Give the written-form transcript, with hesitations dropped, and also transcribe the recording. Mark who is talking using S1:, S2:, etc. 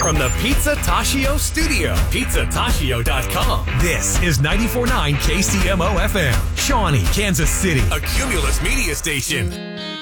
S1: from the Pizza Tashio studio, pizzatashio.com.
S2: This is 94.9 KCMO FM, Shawnee, Kansas City.
S1: A Cumulus media station.